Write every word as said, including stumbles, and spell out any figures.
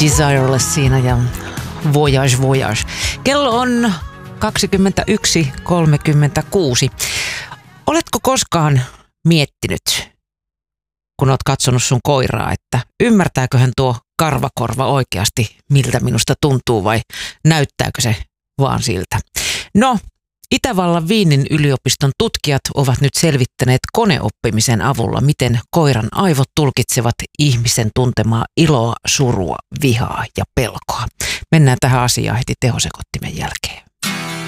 Desireless siinä ja Voyage Voyage. Kello on kaksikymmentäyksi kolmekymmentäkuusi. Oletko koskaan miettinyt, kun oot katsonut sun koiraa, että ymmärtääköhän tuo karvakorva oikeasti, miltä minusta tuntuu, vai näyttääkö se vaan siltä? No, Itävallan Wienin yliopiston tutkijat ovat nyt selvittäneet koneoppimisen avulla, miten koiran aivot tulkitsevat ihmisen tuntemaa iloa, surua, vihaa ja pelkoa. Mennään tähän asiaan heti tehosekottimen jälkeen.